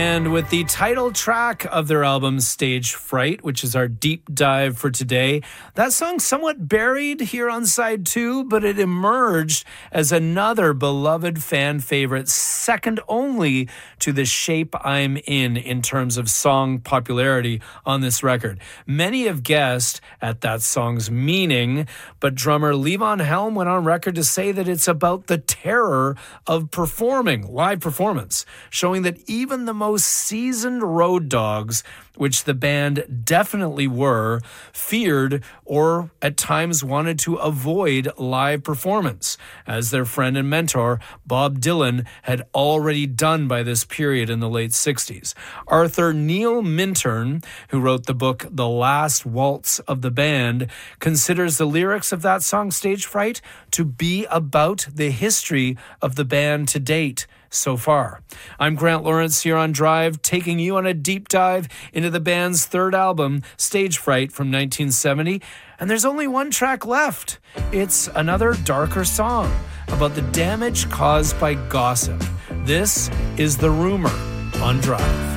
And with the title track of their album, Stage Fright, which is our deep dive for today, that song's somewhat buried here on side 2, but it emerged as another beloved fan favorite, second only to The Shape I'm in terms of song popularity on this record. Many have guessed at that song's meaning, but drummer Levon Helm went on record to say that it's about the terror of performing, live performance, showing that even the most seasoned road dogs, which the band definitely were, feared or at times wanted to avoid live performance, as their friend and mentor Bob Dylan had already done by this period in the late 60s. Arthur Neil Minturn, who wrote the book The Last Waltz of the Band, considers the lyrics of that song, Stage Fright, to be about the history of the band to date so far. I'm Grant Lawrence here on Drive, taking you on a deep dive into the band's third album, Stage Fright from 1970. And there's only one track left. It's another darker song about the damage caused by gossip. This is The Rumor on Drive.